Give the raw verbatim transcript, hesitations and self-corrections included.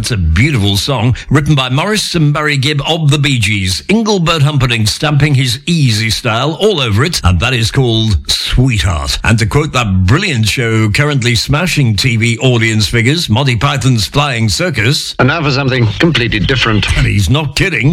That's a beautiful song written by Morris and Barry Gibb of the Bee Gees. Engelbert Humperdinck stamping his easy style all over it, and that is called Sweetheart. And to quote that brilliant show currently smashing T V audience figures, Monty Python's Flying Circus. And now for something completely different. And he's not kidding.